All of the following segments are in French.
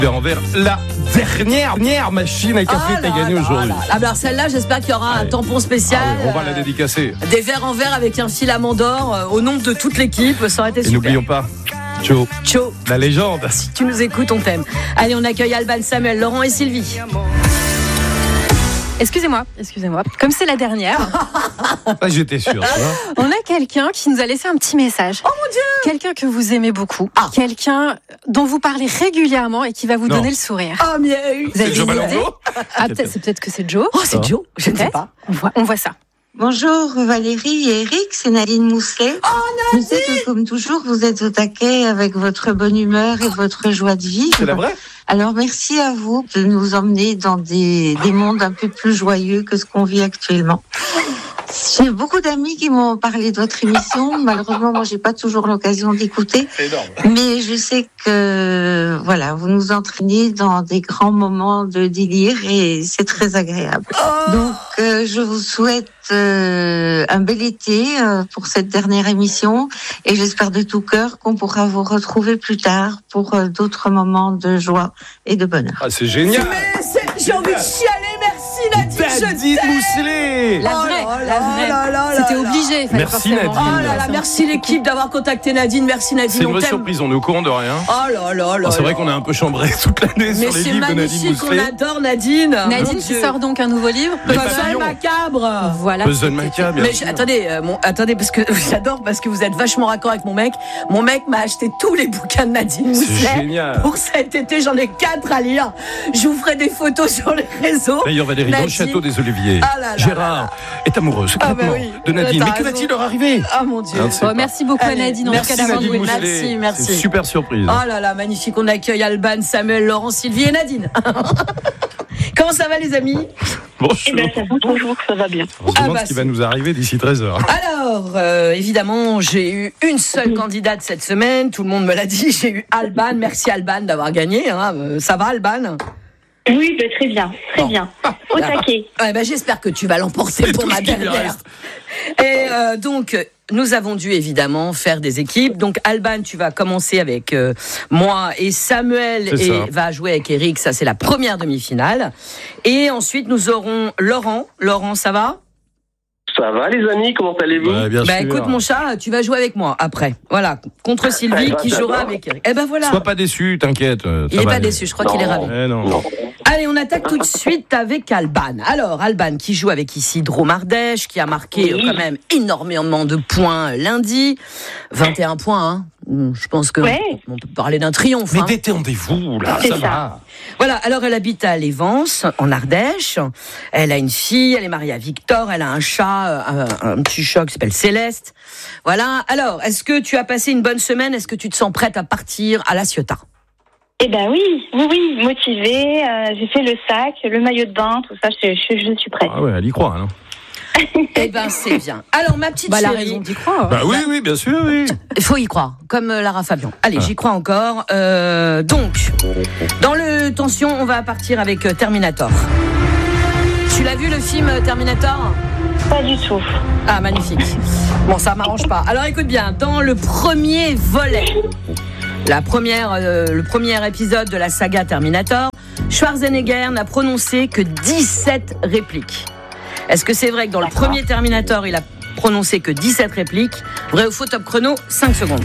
envers la dernière machine à café que tu as gagnée aujourd'hui. Alors celle-là, j'espère qu'il y aura un tampon spécial. On va la dédicacer. Des verres en verre avec un filament d'or au nom de toute l'équipe. Ça aurait été super. Et n'oublions pas, Joe, la légende. Si tu nous écoutes, on t'aime. Allez, on accueille Alban, Samuel, Laurent et Sylvie. Excusez-moi. Comme c'est la dernière, J'étais sûr. on a quelqu'un qui nous a laissé un petit message. Oh mon Dieu! Quelqu'un que vous aimez beaucoup. Quelqu'un dont vous parlez régulièrement et qui va vous donner le sourire. Oh, mais Vous avez C'est Joe des idées Malongo? C'est peut-être que c'est Joe. Oh, c'est Joe? Je ne sais Peut-être. pas. On voit ça. Bonjour Valérie et Eric, c'est Nadine Mousselet. Je sais que comme toujours, vous êtes au taquet avec votre bonne humeur et votre joie de vivre. C'est la vraie? Alors merci à vous de nous emmener dans des mondes un peu plus joyeux que ce qu'on vit actuellement. J'ai beaucoup d'amis qui m'ont parlé de votre émission. Malheureusement, moi, j'ai pas toujours l'occasion d'écouter. C'est énorme. Mais je sais que, voilà, vous nous entraînez dans des grands moments de délire et c'est très agréable. Donc, je vous souhaite un bel été pour cette dernière émission et j'espère de tout cœur qu'on pourra vous retrouver plus tard pour d'autres moments de joie et de bonheur. Ah, c'est génial. J'ai envie de chialer, merci Nadine. Nadine Mousselet. La vraie. C'était obligé. fallait Merci, forcément. Nadine. Oh là là, merci l'équipe d'avoir contacté Nadine. Merci Nadine, C'est une on vraie t'aime. surprise, on est au courant de rien. Oh là là là. C'est vrai qu'on a un peu chambré toute l'année Mais sur les c'est livres de Nadine magnifique, on Mousselet. adore Nadine. Nadine Mon qui Dieu. sort donc un nouveau livre. Les Puzzle papillons. macabre. Voilà. Puzzle macabre, bien Mais sûr. attendez, parce que j'adore, parce que vous êtes vachement raccord avec mon mec. Mon mec m'a acheté tous les bouquins de Nadine C'est Mousselet. génial. Pour cet été, j'en ai 4 à lire. Je vous ferai des photos sur les réseaux. D'ailleurs, Valérie, dans le Nadine. château des Oliviers, Ah là là Gérard est amoureux secrètement Ah bah oui. de Nadine. T'as Mais que raison. va-t-il leur arriver? Ah mon Dieu. Ah, c'est pas- Merci beaucoup à Allez, Nadine. En tout merci cas, d'avoir Nadine joué. Mousselet. Merci, merci. C'est une super surprise. Oh là là, magnifique. On accueille Alban, Samuel, Laurent, Sylvie et Nadine. Comment ça va les amis? Bonjour. ça va toujours, ça va bien. On se demande Ah bah, ce qui va nous arriver d'ici 13h. Alors, évidemment, j'ai eu une seule candidate cette semaine. Tout le monde me l'a dit. J'ai eu Alban. Merci Alban d'avoir gagné. Ça va Alban? Oui, très bien, très bien. Au taquet. Ouais, j'espère que tu vas l'emporter C'est pour tout ma ce qui lui dernière. reste. Et donc, nous avons dû évidemment faire des équipes. Donc, Alban, tu vas commencer avec moi et Samuel C'est ça. va jouer avec Eric. Ça, c'est la première demi-finale. Et ensuite, nous aurons Laurent. Laurent, ça va? Ça va les amis, comment allez-vous? Ouais, bien sûr. Écoute, mon chat, tu vas jouer avec moi après. Voilà, contre Sylvie qui jouera avec Eric. Voilà. Sois pas déçu, t'inquiète. Il n'est pas déçu, je crois qu'il est ravi. Non. Allez, on attaque tout de suite avec Alban. Alors, Alban qui joue avec Isidro Mardèche, qui a marqué quand même énormément de points lundi. 21 points, hein. Je pense que on peut parler d'un triomphe. Mais hein. détendez-vous, là, C'est ça ça. va. Voilà, alors elle habite à Lévence, en Ardèche. Elle a une fille, elle est mariée à Victor, elle a un chat, un petit chat qui s'appelle Céleste. Voilà, alors, est-ce que tu as passé une bonne semaine? Est-ce que tu te sens prête à partir à La Ciotat? Eh ben oui, motivée. J'ai fait le sac, le maillot de bain, tout ça. Je suis prête. Ah ouais, elle y croit, non? Eh ben, c'est bien. Alors, ma petite Elle a chérie, raison d'y croire. Bah oui, bien sûr, oui. il faut y croire, comme Lara Fabian. Allez, j'y crois encore. Donc, dans le tension, on va partir avec Terminator. Tu l'as vu le film Terminator? Pas du tout. Ah, magnifique. Bon, ça m'arrange pas. Alors, écoute bien, dans le premier volet, le premier épisode de la saga Terminator, Schwarzenegger n'a prononcé que 17 répliques. Est-ce que c'est vrai que dans le premier Terminator, il a prononcé que 17 répliques? Vrai ou faux, top chrono, 5 secondes.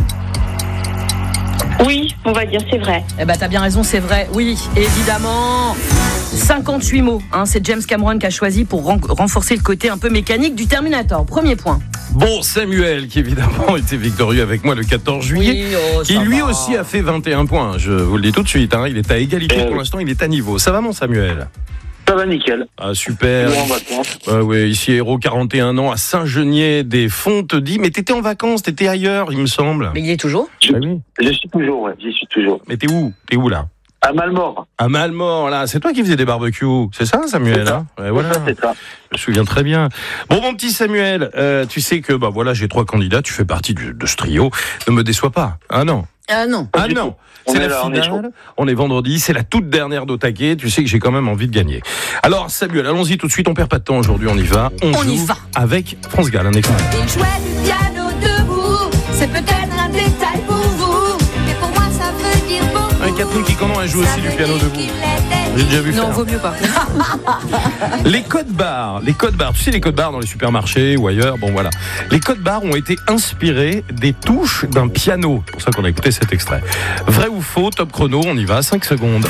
Oui, on va dire c'est vrai. Eh ben, t'as bien raison, c'est vrai. Oui, évidemment. 58 mots, c'est James Cameron qui a choisi pour renforcer le côté un peu mécanique du Terminator. Premier point. Bon, Samuel, qui évidemment était victorieux avec moi le 14 juillet, qui lui aussi a fait 21 points. Je vous le dis tout de suite, il est à égalité pour l'instant, il est à niveau. Ça va, mon Samuel? Ça va nickel. Ah, super. Bon, en vacances. Ouais, ici, Héros, 41 ans, à Saint-Genier-des-Fontes-Dis. Mais t'étais en vacances, t'étais ailleurs, il me semble. Mais il est toujours? Ah oui. J'y suis toujours, j'y suis toujours. Mais t'es où? T'es où, là? À Malmort. À Malmort, là. C'est toi qui faisais des barbecues. C'est ça, Samuel? C'est ça. Hein ouais, voilà. C'est ça. Je me souviens très bien. Bon, mon petit Samuel, tu sais que, j'ai 3 candidats, tu fais partie de ce trio. Ne me déçois pas. Ah non. Ah non. Ah non. On C'est est la là, on est finale. On est vendredi. C'est la toute dernière d'Otaquet. Tu sais que j'ai quand même envie de gagner. Alors, Samuel, allons-y tout de suite. On perd pas de temps aujourd'hui. On y va. On y joue va. avec France Gall. Un extrait. Il jouait du piano debout, c'est peut-être un détail pour vous, mais pour moi ça veut dire beaucoup. Catherine Quicanon, elle joue aussi du piano debout. J'ai déjà vu Non, faire. vaut mieux pas. Les codes barres, tu sais les codes barres dans les supermarchés ou ailleurs, bon voilà. Les codes barres ont été inspirés des touches d'un piano. C'est pour ça qu'on a écouté cet extrait. Vrai ou faux, top chrono, on y va, 5 secondes.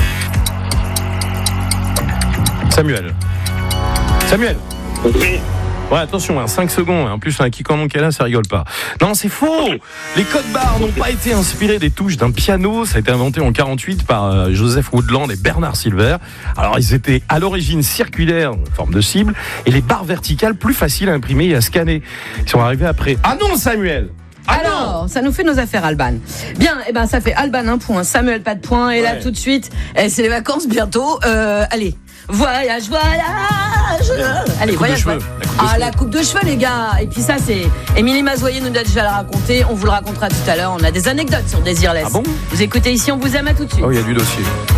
Samuel. Oui. Ouais, attention, 5 secondes. En plus, un Quicanon qui est là, ça rigole pas. Non, c'est faux. Les codes barres n'ont pas été inspirés des touches d'un piano. Ça a été inventé en 48 par Joseph Woodland et Bernard Silver. Alors, ils étaient à l'origine circulaires, en forme de cible, et les barres verticales plus faciles à imprimer et à scanner. Ils sont arrivés après. Ah non, Samuel! Alors, ça nous fait nos affaires, Alban. Bien, ça fait Alban 1 point, Samuel pas de point, et là tout de suite, c'est les vacances bientôt. Allez, voyage. Allez, voyage. La coupe de cheveux, les gars. Et puis ça, c'est Émilie Mazoyer nous a déjà le raconté. On vous le racontera tout à l'heure. On a des anecdotes sur Désirless. Ah bon? Vous écoutez ici, on vous aime, à tout de suite. Oh, il y a du dossier.